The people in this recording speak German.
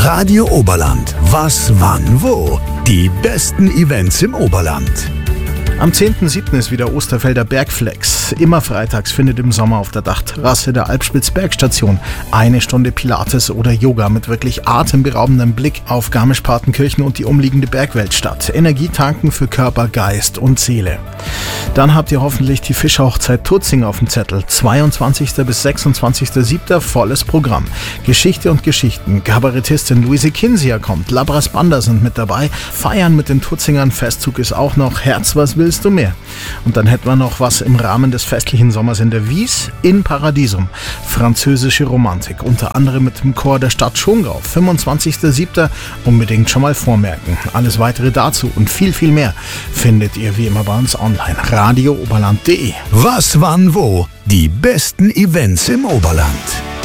Radio Oberland. Was, wann, wo? Die besten Events im Oberland. Am 10.7. ist wieder Osterfelder Bergflex. Immer freitags findet im Sommer auf der Dachterrasse der Alpspitz Bergstation 1 Stunde Pilates oder Yoga mit wirklich atemberaubendem Blick auf Garmisch-Partenkirchen und die umliegende Bergwelt statt. Energietanken für Körper, Geist und Seele. Dann habt ihr hoffentlich die Fischerhochzeit Tutzing auf dem Zettel. 22. bis 26.7. volles Programm. Geschichte und Geschichten. Kabarettistin Luise Kinsia kommt. Labras Banda sind mit dabei. Feiern mit den Tutzingern. Festzug ist auch noch. Herz, was willst du mehr? Und dann hätten wir noch was im Rahmen des festlichen Sommers in der Wies in Paradisum. Französische Romantik. Unter anderem mit dem Chor der Stadt Schongau. 25.7. Unbedingt schon mal vormerken. Alles weitere dazu und viel, viel mehr findet ihr wie immer bei uns online. radiooberland.de. Was, wann, wo? Die besten Events im Oberland.